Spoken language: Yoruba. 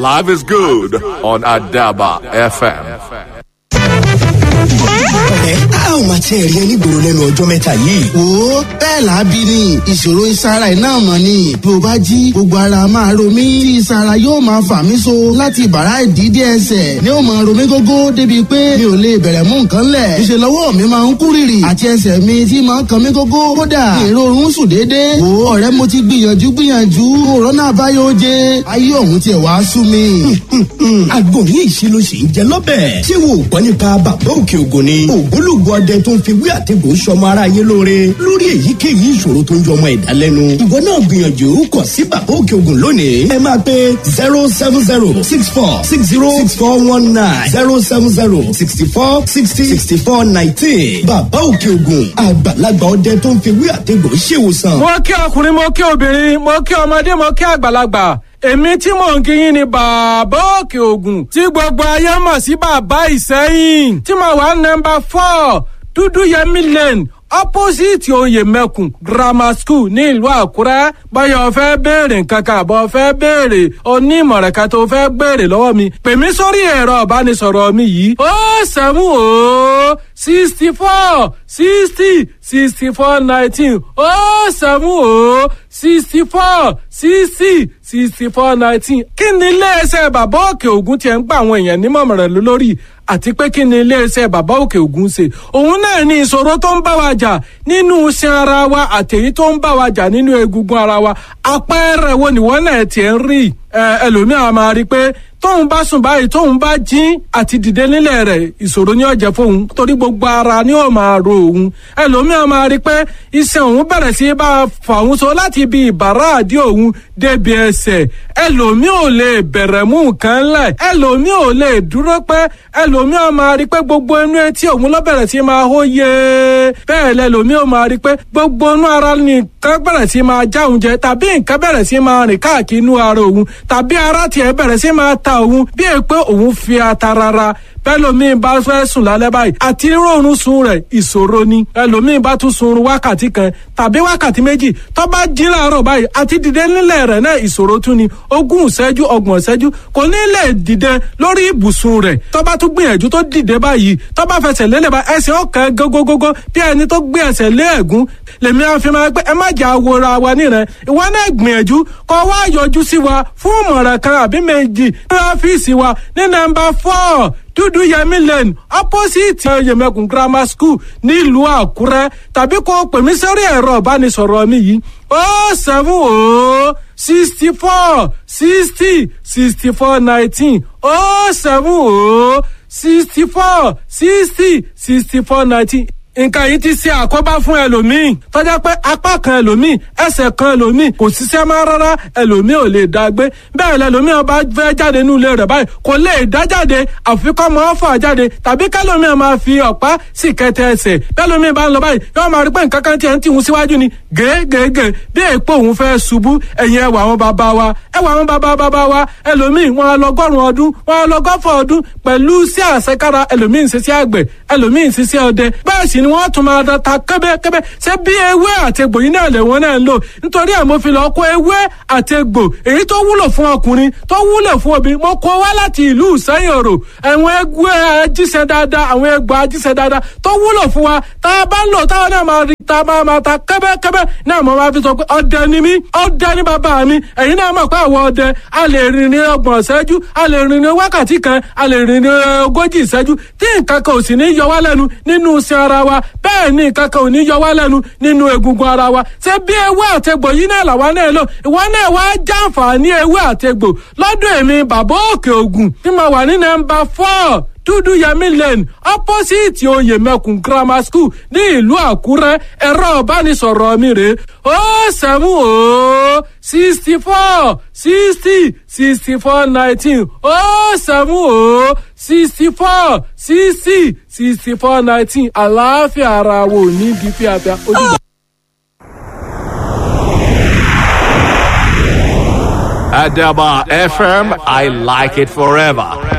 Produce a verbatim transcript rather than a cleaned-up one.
Live is good on Adaba F M. ẹ á ò máa tẹ́ ẹ̀rí ẹnígboro lẹ́nu ọjọ́ mẹ́ta yìí. wo bẹ́ẹ̀ làábí ni ìṣòro ìsara iná mọ̀ ni bí o bá jí gbogbo ara máa ro mí tí ìsara yóò máa fà mí so láti bàrá ìdídé ẹsẹ̀ ni ó máa ro mí gógó débi pé mi ò lè bẹ̀rẹ̀ mú nǹkan lẹ̀ ìṣe lọ́wọ́ mi máa ń kú rìrì àti ẹsẹ̀ mi tí máa ń kan mí gógó kódà èrò oorun sùn déédéé. wo ọ̀rẹ́ mo ti gbìyànjú gbìyànjú òrónà àbáyọ oje ayé òun tiẹ̀ wá sú mi. àgbo ní ìṣirò sì ń jẹ lọ́bẹ̀. ṣé wo gbọ́ nípa bàbá òkè ògùn ni. ògbólógbò ọdẹ tó ń fi wí àtẹ̀gùn sọmọ aráyé lóore lórí èyíkéyìí ìṣòro tó ń jọ ọmọ ẹ̀dá lẹ́nu. ìwọ náà gbìyànjú kọ sí bàbá òkè ògùn lónìí. ẹ máa pe zero seven zero six four six zero six four one nine zero seven zero sixty four sixty sixty four nineteen. bàbá òkè ògùn àgbàlagbà ọdẹ tó ń fi wí àtẹ̀gùn ṣèwòsàn. mo kí ọkùnrin mo kí obìnrin mo kí ọmọdé mo kí àgbàlagbà èmi tí mò ń kíyìn ni bàbá òkè ògùn tí gbogbo ayé mọ̀ sí bàbá ìsẹ́yìn tí mo wà nọ́mbà four dúdú yẹmí lane opposite oyè mẹ́kùn grammar school ní ìlú àkúrẹ́ báyọ̀ fẹ́ béèrè nǹkan kan àbọ̀ fẹ́ béèrè onímọ̀ràn kan tó fẹ́ béèrè lọ́wọ́ mi pè mí sórí ẹ̀rọ ìbánisọ̀rọ̀ mi yìí ó sẹ́mu ó sixty four sixty sixty four nineteen ó sẹ́mu ó sixty four sixty sixty four nineteen kí ni iléeṣẹ́ bàbá òkè ògùn tiẹ̀ ń gba àwọn èèyàn nímọ̀ràn lórí àti pé kí ni iléeṣẹ́ bàbá òkè ògùn ṣe òun náà ní ìṣòro tó ń bá wa jà nínú iṣan ara wa àtẹ̀yí tó ń bá wa jà nínú egungun ara wa àpẹẹrẹ wo nìwọ náà tiẹ̀ ń rí ẹlòmíràn máa rí i pé tóun bá sùn báyìí tóun bá jí àti dìde nílẹ̀ rẹ̀ ìṣòro ní ọ̀jẹ̀ fóun torí gbogbo ara ni ó máa ro òun ẹlòmíràn máa rí i pé iṣan òun bẹ̀rẹ̀ sí bá fà òun so láti ibi ìbàrá àdí òun débi ẹsẹ̀ ẹlòmí ò lè bẹ̀rẹ̀ mú nǹkan lẹ̀ ẹlòmí ò lè dúró pẹ́ ẹlòmí ò máa rí pé gbogbo inú etí òun ló bẹ̀rẹ̀ sí máa hó yé bẹ́ẹ̀ lẹ́lòmí ò máa rí pé gbogbo inú ara nìkan bẹ̀rẹ̀ sí máa já òun jẹ tàbí nǹkan bẹ̀rẹ̀ sí máa rìn káàkiri inú ara òun tàbí ara tiẹ̀ bẹ̀rẹ̀ sí máa ta òun bí è pé òun fi ata rárá bẹ́lòmíì bá fẹ́ sùn lálẹ́ báyìí àti rọrùn sùn rẹ̀ ìṣòro ni ẹlòmíì bá tún sun wákàtí kan tàbí wákàtí méjì tó bá jí láàárọ̀ báyìí àti dìde nílẹ̀ rẹ̀ náà ìṣòro tún ni ogún ìṣẹ́jú ọgbọ̀n ìṣẹ́jú kò ní lè dìde lórí ibùsùn rẹ̀ tó bá tún gbìyànjú tó dìde báyìí tó bá fẹsẹ̀ lélẹ̀ bá ẹsẹ̀ ọ̀kan gógógógó bí ẹni tó gbé ẹsẹ̀ lé ẹ̀gún lèmi àfi máa pé ẹ má jà wòra wa nírẹ̀ ìwọ náà gbìyànjú kó wá yọjú sí wa fún ìmọ̀ràn kan àbí méjì ní ọ́fíìsì wa ní nọ́mbà four dúdú yẹmí lane opposite yẹmẹkùn grammar school nílùú àkúrẹ́ tàbí kó pè mí sórí ẹ̀rọ ìbánisọ̀rọ̀ mi yìí ó seven ó sixty four sixty sixty four nineteen ó seven ó sixty four sixty sixty four nineteen nǹkan yìí ti ṣe àkóbá fún ẹlòmíì tọ́jà pé apá kan ẹlòmíì ẹsẹ̀ kan ẹlòmíì kò ṣiṣẹ́ máa rárá ẹlòmíì ò lè dá gbé bẹ́ẹ̀ lẹlòmíì ọba fẹ́ jáde nínú ilé rẹ̀ báyìí kò lè dá jáde àfi kọ́ mọ́ fà jáde tàbí kẹlòmíì máa fi ọ̀pá sì kẹtẹ ẹsẹ̀ bẹ́ẹ̀lòmíì bá ń lọ báyìí yóò máa rí pé nǹkan kan tiẹ̀ ń tìhun síwájú ni gègègè bí èèpo òun fẹ́ ṣubú ẹ̀yìn ẹwà àwọn bàbá wa ẹwà àwọn bàbá bàbá wa ẹlòmíì wọn lọgọ́rùn ọdún wọn lọgọ́fọ̀ ọdún pẹ̀lú sí àṣekára ẹlòmíì ń ṣiṣẹ́ àgbẹ̀ ẹlòmíì ń ṣiṣẹ́ ọdẹ bẹ́ẹ̀ sì ni wọ́n tún máa da ta kẹ́bẹ́kẹ́bẹ́ ṣé bí ewé àtegbò yìí náà lè wọ́n náà ń lò nítorí ẹ̀ mo fi lọ kó ewé àtegbò èyí tó wúlò fún ọkùnrin tó wúlò fún obìnrin mo kó wá láti ìlú ìsẹ́yìn òrò àwọn ewé ajíṣẹ́ dáadáa àwọn egbò ajíṣẹ́ dáadáa tó wúlò fún wa tá a bá ń lò táwọn náà máa rí ta máa máa ta kẹ́bẹ́kẹ́bẹ́ náà mo máa fi sọ pé ọdẹ ni mí ọdẹ ni bàbá mi ẹ̀yin náà mọ̀ pé àwọn ọdẹ a lè rìn ní ọgbọ̀n ìṣẹ́jú a lè rìn ní wákàtí kan a lè rìn ní ogójì ìṣẹ́jú tí nǹkan kan ò sì ní yọ wá lẹ́nu nínú iṣan ara wa bẹ́ẹ̀ ni nǹkan kan ò ní yọ wá lẹ́nu nínú egungun ara wa ṣé bí ewé àtegbò yìí náà làwa náà lò ìwọ náà wá jàǹfààní ewé àtegbò lọ́dọ̀ èmi bàbá òkè ògùn tí mo wà ní nọ́mbà four dúdú yẹmí lane opposite oyè mẹ́kùn grammar school ní ìlú àkúrẹ́ ẹ̀rọ ìbánisọ̀rọ̀ mi rèé ó sẹ́mu ó sixty four sixty sixty four nineteen ó sẹ́mu ó sixty four sixty sixty four nineteen àlàáfíà ara wo ní bí fíafíà ojúbọ. Adaba F M, I like it forever.